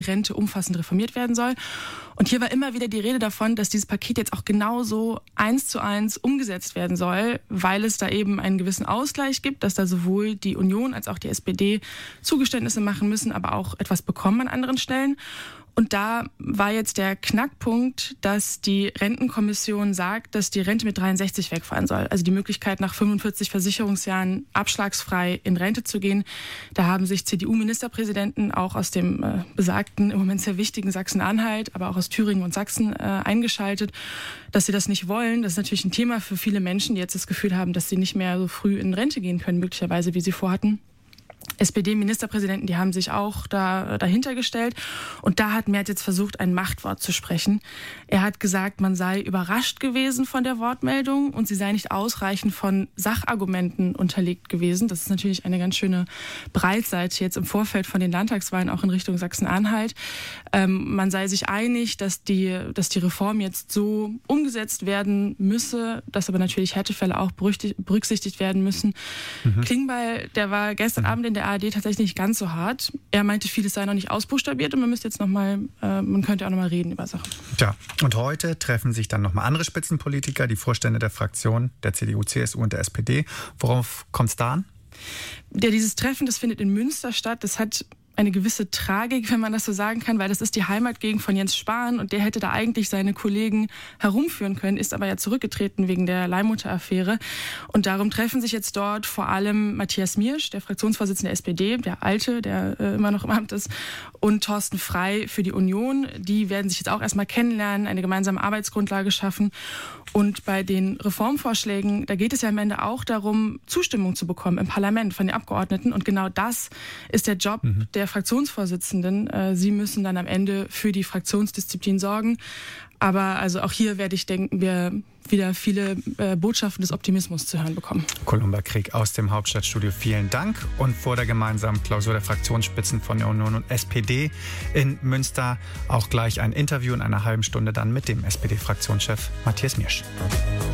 Rente umfassend reformiert werden soll. Und hier war immer wieder die Rede davon, dass dieses Paket jetzt auch genauso 1:1 umgesetzt werden soll, weil es da eben einen gewissen Ausgleich gibt, dass da sowohl die Union als auch die SPD Zugeständnisse machen müssen, aber auch etwas bekommen an anderen Stellen. Und da war jetzt der Knackpunkt, dass die Rentenkommission sagt, dass die Rente mit 63 wegfallen soll. Also die Möglichkeit, nach 45 Versicherungsjahren abschlagsfrei in Rente zu gehen. Da haben sich CDU-Ministerpräsidenten auch aus dem besagten, im Moment sehr wichtigen Sachsen-Anhalt, aber auch aus Thüringen und Sachsen eingeschaltet, dass sie das nicht wollen. Das ist natürlich ein Thema für viele Menschen, die jetzt das Gefühl haben, dass sie nicht mehr so früh in Rente gehen können, möglicherweise, wie sie vorhatten. SPD-Ministerpräsidenten, die haben sich auch dahinter gestellt. Und da hat Merz jetzt versucht, ein Machtwort zu sprechen. Er hat gesagt, man sei überrascht gewesen von der Wortmeldung und sie sei nicht ausreichend von Sachargumenten unterlegt gewesen. Das ist natürlich eine ganz schöne Breitseite jetzt im Vorfeld von den Landtagswahlen, auch in Richtung Sachsen-Anhalt. Man sei sich einig, dass die Reform jetzt so umgesetzt werden müsse, dass aber natürlich Härtefälle auch berücksichtigt werden müssen. Klingbeil, der war gestern Abend in der ARD tatsächlich nicht ganz so hart. Er meinte, vieles sei noch nicht ausbuchstabiert und man könnte auch noch mal reden über Sachen. Ja, und heute treffen sich dann nochmal andere Spitzenpolitiker, die Vorstände der Fraktionen der CDU, CSU und der SPD. Worauf kommt es da an? Ja, dieses Treffen, das findet in Münster statt. Das hat eine gewisse Tragik, wenn man das so sagen kann, weil das ist die Heimatgegend von Jens Spahn und der hätte da eigentlich seine Kollegen herumführen können, ist aber ja zurückgetreten wegen der Leihmutter-Affäre. Und darum treffen sich jetzt dort vor allem Matthias Miersch, der Fraktionsvorsitzende der SPD, der Alte, der immer noch im Amt ist, und Thorsten Frey für die Union. Die werden sich jetzt auch erstmal kennenlernen, eine gemeinsame Arbeitsgrundlage schaffen. Und bei den Reformvorschlägen, da geht es ja am Ende auch darum, Zustimmung zu bekommen im Parlament von den Abgeordneten. Und genau das ist der Job der Fraktionsvorsitzenden. Sie müssen dann am Ende für die Fraktionsdisziplin sorgen. Aber also auch hier denken wir wieder viele Botschaften des Optimismus zu hören bekommen. Columba Krieg aus dem Hauptstadtstudio, vielen Dank. Und vor der gemeinsamen Klausur der Fraktionsspitzen von der Union und SPD in Münster auch gleich ein Interview in einer halben Stunde dann mit dem SPD-Fraktionschef Matthias Miersch.